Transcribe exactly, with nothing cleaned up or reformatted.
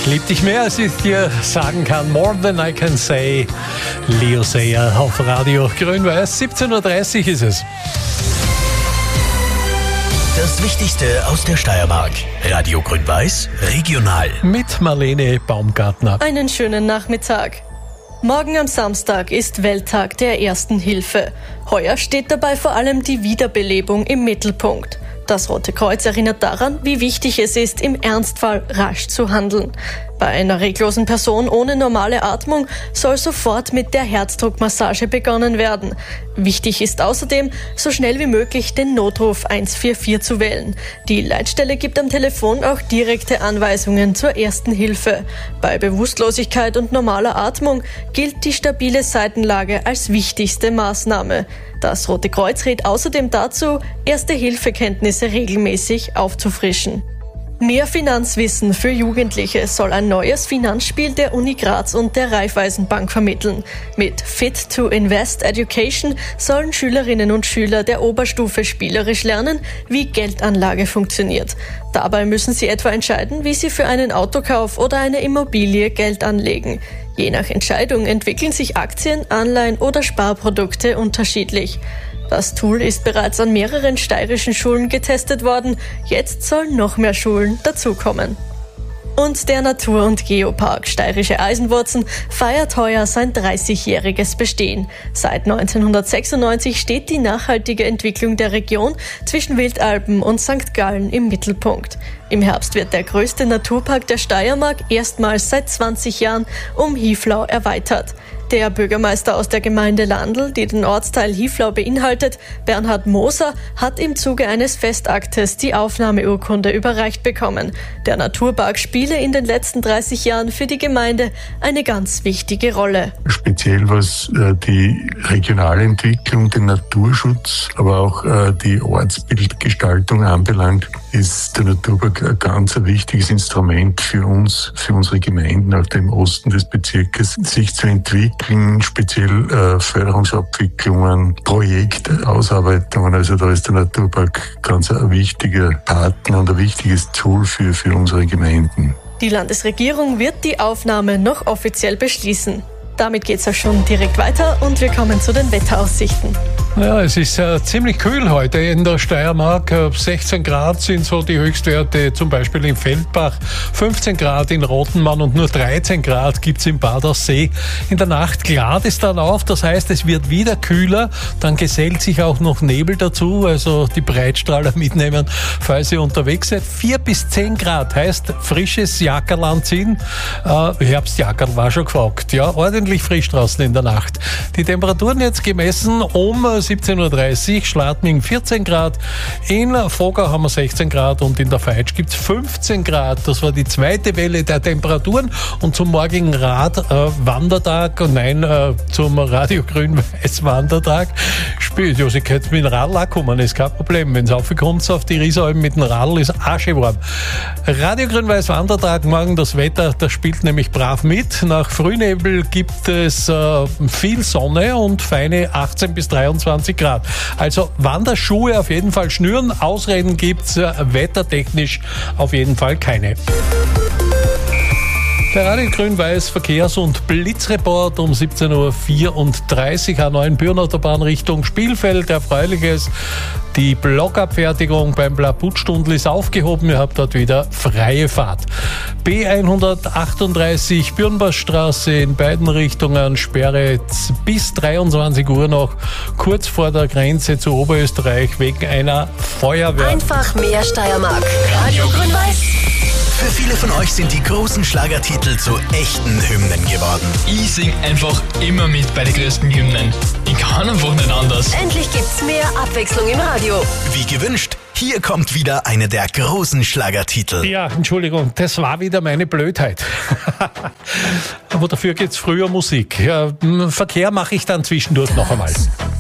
Lieb dich mehr, als ich dir sagen kann. More than I can say. Leo Sayer auf Radio Grün-Weiß. siebzehn Uhr dreißig ist es. Das Wichtigste aus der Steiermark. Radio Grün-Weiß, regional. Mit Marlene Baumgartner. Einen schönen Nachmittag. Morgen am Samstag ist Welttag der Ersten Hilfe. Heuer steht dabei vor allem die Wiederbelebung im Mittelpunkt. Das Rote Kreuz erinnert daran, wie wichtig es ist, im Ernstfall rasch zu handeln. Bei einer reglosen Person ohne normale Atmung soll sofort mit der Herzdruckmassage begonnen werden. Wichtig ist außerdem, so schnell wie möglich den Notruf eins vier vier zu wählen. Die Leitstelle gibt am Telefon auch direkte Anweisungen zur Ersten Hilfe. Bei Bewusstlosigkeit und normaler Atmung gilt die stabile Seitenlage als wichtigste Maßnahme. Das Rote Kreuz rät außerdem dazu, Erste-Hilfe-Kenntnisse regelmäßig aufzufrischen. Mehr Finanzwissen für Jugendliche soll ein neues Finanzspiel der Uni Graz und der Raiffeisenbank vermitteln. Mit Fit to Invest Education sollen Schülerinnen und Schüler der Oberstufe spielerisch lernen, wie Geldanlage funktioniert. Dabei müssen sie etwa entscheiden, wie sie für einen Autokauf oder eine Immobilie Geld anlegen. Je nach Entscheidung entwickeln sich Aktien, Anleihen oder Sparprodukte unterschiedlich. Das Tool ist bereits an mehreren steirischen Schulen getestet worden. Jetzt sollen noch mehr Schulen dazukommen. Und der Natur- und Geopark Steirische Eisenwurzen feiert heuer sein dreißigjähriges Bestehen. Seit neunzehnhundertsechsundneunzig steht die nachhaltige Entwicklung der Region zwischen Wildalpen und Sankt Gallen im Mittelpunkt. Im Herbst wird der größte Naturpark der Steiermark erstmals seit zwanzig Jahren um Hieflau erweitert. Der Bürgermeister aus der Gemeinde Landl, die den Ortsteil Hieflau beinhaltet, Bernhard Moser, hat im Zuge eines Festaktes die Aufnahmeurkunde überreicht bekommen. Der Naturpark spiele in den letzten dreißig Jahren für die Gemeinde eine ganz wichtige Rolle. Speziell was äh, die regionale Entwicklung, den Naturschutz, aber auch äh, die Ortsbildgestaltung anbelangt, ist der Naturpark ein ganz wichtiges Instrument für uns, für unsere Gemeinden, auch im Osten des Bezirkes, sich zu entwickeln, speziell äh, Förderungsabwicklungen, Projektausarbeitungen. Also da ist der Naturpark ganz ein wichtiger Partner und ein wichtiges Tool für, für unsere Gemeinden. Die Landesregierung wird die Aufnahme noch offiziell beschließen. Damit geht's auch schon direkt weiter und wir kommen zu den Wetteraussichten. Ja, es ist äh, ziemlich kühl heute in der Steiermark. sechzehn Grad sind so die Höchstwerte, zum Beispiel in Feldbach, fünfzehn Grad in Rotenmann und nur dreizehn Grad gibt's im Bad Aussee. In der Nacht klart es dann auf, das heißt, es wird wieder kühler. Dann gesellt sich auch noch Nebel dazu, also die Breitstrahler mitnehmen, falls ihr unterwegs seid. vier bis zehn Grad heißt frisches Jackerl anziehen. Äh, Herbstjackerl war schon gefragt. Ja, ordentlich frisch draußen in der Nacht. Die Temperaturen jetzt gemessen um siebzehn Uhr dreißig, Schladming vierzehn Grad, in Vogau haben wir sechzehn Grad und in der Feitsch gibt es fünfzehn Grad. Das war die zweite Welle der Temperaturen und zum morgigen Rad-Wandertag, äh, nein, äh, zum Radio Grün-Weiß-Wandertag spielt ja, sie könnte mit dem Radl auch kommen, ist kein Problem. Wenn es aufkommt auf die Riesalpen mit dem Radl, ist auch schön warm. Radio Grün-Weiß-Wandertag, morgen das Wetter, das spielt nämlich brav mit. Nach Frühnebel gibt es äh, viel Sonne und feine achtzehn bis dreiundzwanzig Grad. Also Wanderschuhe auf jeden Fall schnüren. Ausreden gibt's äh, wettertechnisch auf jeden Fall keine. Der Radio Grün-Weiß Verkehrs- und Blitzreport um siebzehn Uhr vierunddreißig, A neun Bürnautobahn Richtung Spielfeld. Erfreuliches. Die Blockabfertigung beim Blabutstundl ist aufgehoben. Ihr habt dort wieder freie Fahrt. B hundertachtunddreißig Bürnbachstraße in beiden Richtungen, Sperre bis dreiundzwanzig Uhr noch, kurz vor der Grenze zu Oberösterreich wegen einer Feuerwehr. Einfach mehr Steiermark. Radio Grün-Weiß. Für viele von euch sind die großen Schlagertitel zu echten Hymnen geworden. Ich sing einfach immer mit bei den größten Hymnen. Ich kann einfach nicht anders. Endlich gibt's mehr Abwechslung im Radio. Wie gewünscht, hier kommt wieder eine der großen Schlagertitel. Ja, Entschuldigung, das war wieder meine Blödheit. Aber dafür gibt's früher Musik. Ja, Verkehr mache ich dann zwischendurch noch einmal.